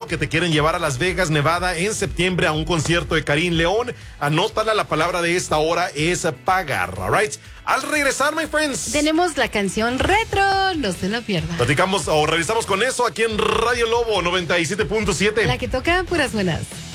que te quieren llevar a Las Vegas, Nevada en septiembre a un concierto de Karim León. Anótala, la palabra de esta hora es pagar, alright. Al regresar, my friends, tenemos la canción retro, no se la pierdan. Platicamos o revisamos con eso aquí en Radio Lobo 97.7. La que toca puras buenas.